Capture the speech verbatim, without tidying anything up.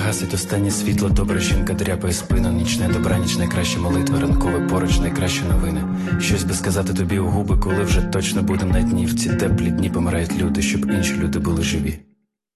гасить останнє світло. Добра жінка дряпає спину. Нічне добраніч, найкраща молитва. Ранкове поруч, найкращі новини. Щось би сказати тобі у губи, коли вже точно будем на дні. В ці теплі дні помирають люди, щоб інші люди були живі.